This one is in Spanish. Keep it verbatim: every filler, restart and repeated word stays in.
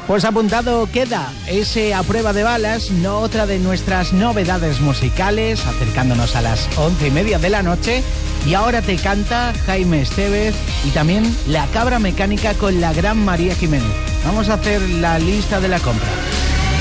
Pues apuntado queda ese A Prueba de Balas, no otra de nuestras novedades musicales, acercándonos a las once y media de la noche. Y ahora te canta Jaime Estévez y también La Cabra Mecánica con la gran María Jiménez. Vamos a hacer la lista de la compra.